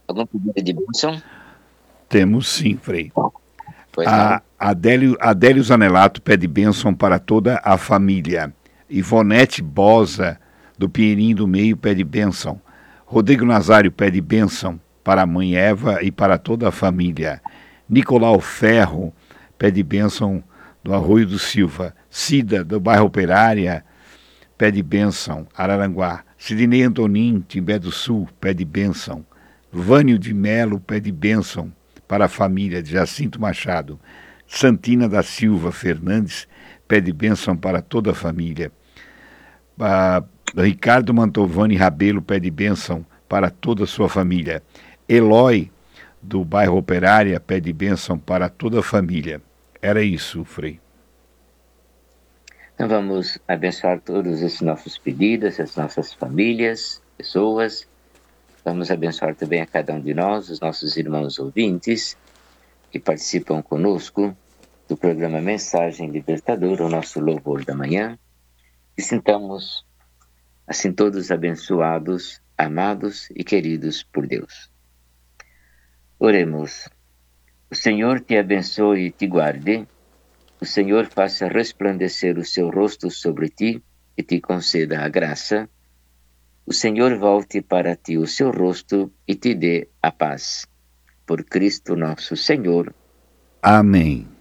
Algum pedido de bênção? Temos sim, Frei. Pois não. Adélio Zanelato pede bênção para toda a família. Ivonete Bosa, do Pinheirinho do Meio, pede bênção. Rodrigo Nazário pede bênção para a mãe Eva e para toda a família. Nicolau Ferro pede bênção do Arroio do Silva. Cida, do bairro Operária, pede bênção. Araranguá. Sidney Antonim, Timbé do Sul, pede bênção. Vânio de Melo pede bênção para a família de Jacinto Machado. Santina da Silva Fernandes pede bênção para toda a família. Ricardo Mantovani Rabelo pede bênção para toda a sua família. Eloy, do bairro Operária, pede bênção para toda a família. Era isso, Frei. Então vamos abençoar todos esses nossos pedidos, as nossas famílias, pessoas. Vamos abençoar também a cada um de nós, os nossos irmãos ouvintes, que participam conosco do programa Mensagem Libertadora, o nosso louvor da manhã. E sintamos, assim, todos abençoados, amados e queridos por Deus. Oremos. O Senhor te abençoe e te guarde. O Senhor faça resplandecer o seu rosto sobre ti e te conceda a graça. O Senhor volte para ti o seu rosto e te dê a paz. Por Cristo nosso Senhor. Amém.